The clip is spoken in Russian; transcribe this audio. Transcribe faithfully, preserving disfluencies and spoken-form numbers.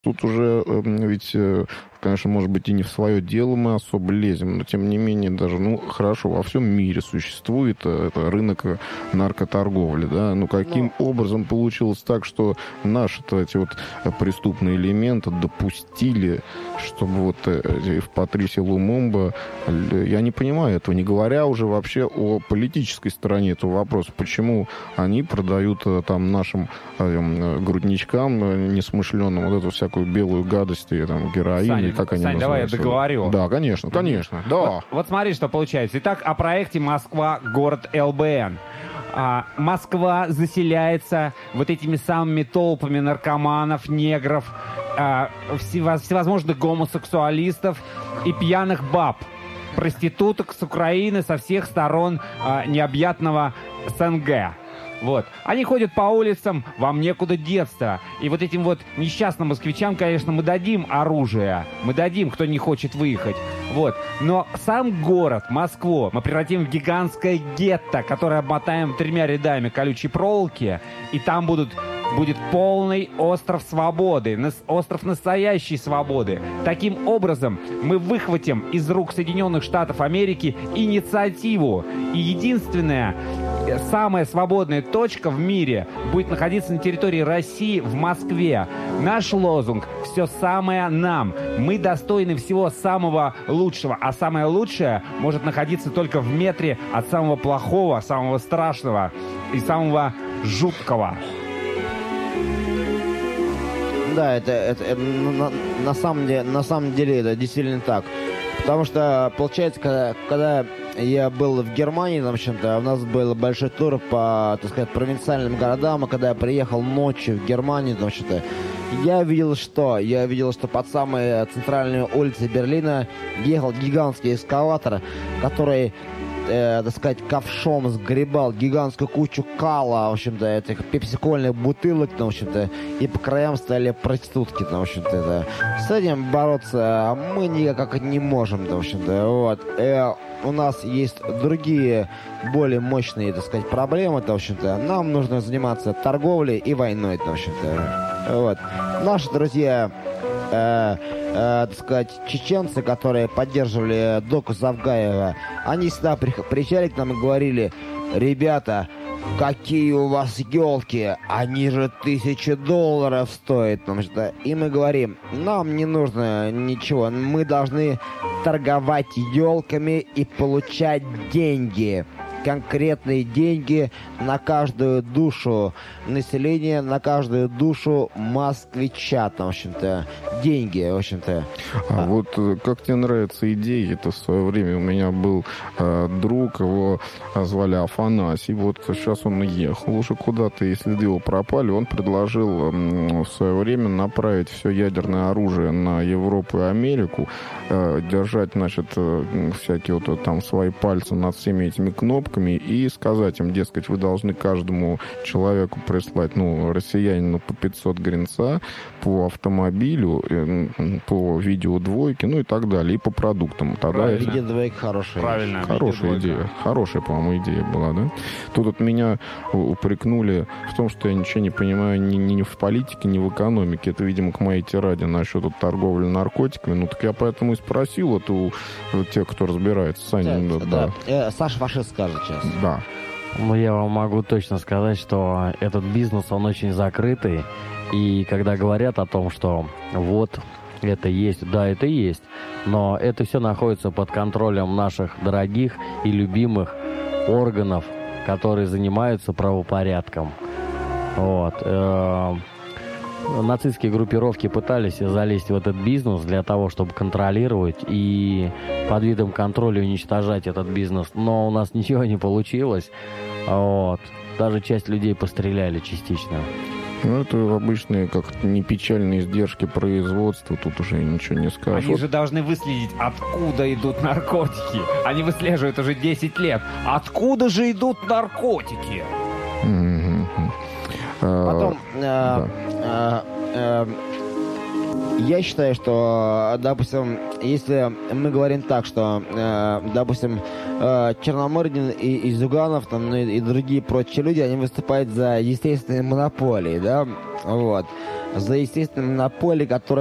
Тут уже ведь, конечно, может быть, и не в свое дело мы особо лезем, но, тем не менее, даже, ну, хорошо, во всем мире существует это рынок наркоторговли, да, но каким но... образом получилось так, что наши эти вот преступные элементы допустили, чтобы вот в Патрисе Лумумба, я не понимаю этого, не говоря уже вообще о политической стороне этого вопроса, почему они продают там нашим грудничкам несмышленным вот эту всякую белую гадость, и, там, героин, Сань, или как они Сань, давай я договорю. Да, конечно, конечно, да. Вот, вот смотри, что получается. Итак, о проекте «Москва. Город ЛБН». А, Москва заселяется вот этими самыми толпами наркоманов, негров, а, всевозможных гомосексуалистов и пьяных баб, проституток с Украины, со всех сторон а, необъятного СНГ. Вот. Они ходят по улицам, вам некуда деться. И вот этим вот несчастным москвичам, конечно, мы дадим оружие. Мы дадим, кто не хочет выехать. Вот. Но сам город, Москву, мы превратим в гигантское гетто, которое обмотаем тремя рядами колючей проволоки. И там будут... будет полный остров свободы, остров настоящей свободы. Таким образом, мы выхватим из рук Соединенных Штатов Америки инициативу. И единственная, самая свободная точка в мире будет находиться на территории России, в Москве. Наш лозунг «Все самое нам». Мы достойны всего самого лучшего, а самое лучшее может находиться только в метре от самого плохого, самого страшного и самого жуткого. Да, это, это, это на, на, самом деле, на самом деле это действительно так. Потому что, получается, когда, когда я был в Германии, в общем-то, у нас был большой тур по, так сказать, провинциальным городам, и когда я приехал ночью в Германию, в общем-то, я видел что? Я видел, что под самой центральной улицей Берлина ехал гигантский эскалатор, который... Э, так сказать, ковшом сгребал гигантскую кучу кала, в общем-то, этих пепсикольных бутылок, в общем-то, и по краям стояли проститутки, в общем-то, это. С этим бороться мы никак не можем, в общем-то, вот. Э, у нас есть другие, более мощные, так сказать, проблемы, в общем-то. Нам нужно заниматься торговлей и войной, в общем-то, вот. Наши друзья... Э, э, так сказать, чеченцы, которые поддерживали Доку Завгаева, они всегда при, приезжали к нам и говорили: ребята, какие у вас елки, они же тысячи долларов стоят. Потому что... И мы говорим: нам не нужно ничего, мы должны торговать елками и получать деньги. Конкретные деньги на каждую душу населения, на каждую душу москвича, в общем-то, деньги, в общем-то. А, а вот как тебе нравится идея? Это в свое время у меня был э, друг, его звали Афанасий, вот сейчас он уехал уже куда-то, и следы его пропали. Он предложил э, в свое время направить все ядерное оружие на Европу и Америку, э, держать, значит, э, всякие вот там свои пальцы над всеми этими кнопками, и сказать им, дескать, вы должны каждому человеку прислать, ну, россиянину по пятьсот гринца, по автомобилю, по видеодвойке, ну и так далее, и по продуктам. Тогда это... Видеодвойка хорошая. Правильно. Хорошая идея. Хорошая, по-моему, идея была, да? Тут от меня упрекнули в том, что я ничего не понимаю ни, ни в политике, ни в экономике. Это, видимо, к моей тираде насчет торговли наркотиками. Ну, так я поэтому и спросил это у, у тех, кто разбирается. Саня, да. да. да. Саша фашист скажет сейчас. Да. Ну, я вам могу точно сказать, что этот бизнес, он очень закрытый. И когда говорят о том, что вот это есть, да, это есть, но это все находится под контролем наших дорогих и любимых органов, которые занимаются правопорядком. Вот. Нацистские группировки пытались залезть в этот бизнес для того, чтобы контролировать и под видом контроля уничтожать этот бизнес. Но у нас ничего не получилось. Вот. Даже часть людей постреляли частично. Ну, это обычные, как не печальные издержки производства, тут уже ничего не скажешь. Они же должны выследить, откуда идут наркотики. Они выслеживают уже десять лет. Откуда же идут наркотики? Потом, э, да. э, э, я считаю, что, допустим, если мы говорим так, что, э, допустим, э, Черномырдин и, и Зюганов, там, ну, и, и другие прочие люди, они выступают за естественные монополии, да, вот, за естественные монополии, которые